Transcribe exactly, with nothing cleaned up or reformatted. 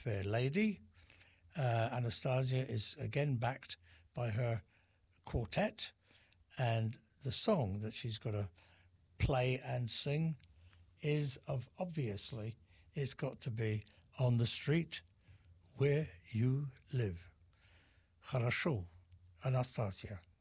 Fair Lady. Uh, Anastasia is again backed by her quartet, and the song that she's got to play and sing is of obviously it's got to be On the Street Where You Live. Хорошо, Anastasia.